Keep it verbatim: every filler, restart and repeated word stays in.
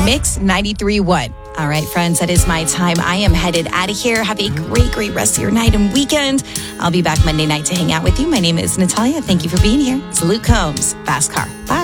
Mix ninety-three point one. All right, friends, that is my time. I am headed out of here. Have a great, great rest of your night and weekend. I'll be back Monday night to hang out with you. My name is Natalia. Thank you for being here. It's Luke Combs, Fast Car. Bye.